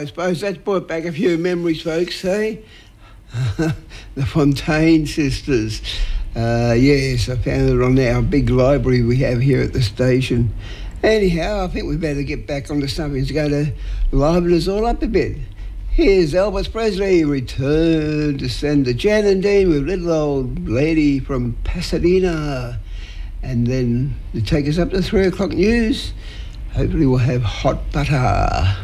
I suppose that's brought back a few memories, folks, eh? The Fontaine sisters. Yes, I found it on our big library we have here at the station. Anyhow, I think we better get back onto something to go to liven us all up a bit. Here's Elvis Presley, return to Senator Jan and Dean with Little Old Lady from Pasadena. And then to take us up to 3 o'clock news, hopefully we'll have hot butter.